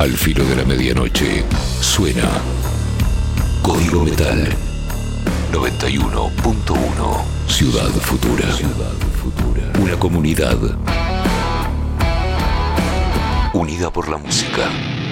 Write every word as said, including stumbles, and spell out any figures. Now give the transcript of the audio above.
Al filo de la medianoche suena Código Metal noventa y uno punto uno. Ciudad Futura. Ciudad Futura. Una comunidad unida por la música.